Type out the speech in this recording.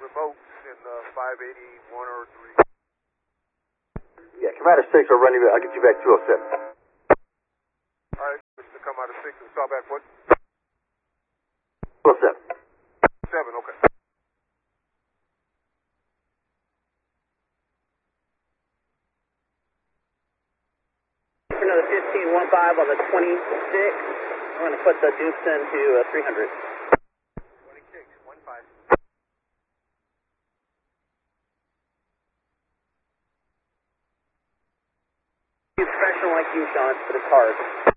remotes in 581 or 3. Yeah, Commander 6 will run you, I'll get you back 207. Alright, to come out of 6 and start back what? 207. 7, okay. Another 1515 on the 26. I'm going to put the dupes into 300. 26, 15. Professional like you, Sean, for the card.